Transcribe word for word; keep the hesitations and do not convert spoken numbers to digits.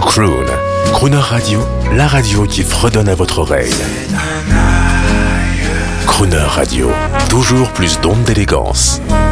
croon. Crooner Radio, la radio qui fredonne à votre oreille. Crooner Radio, toujours plus d'ondes d'élégance.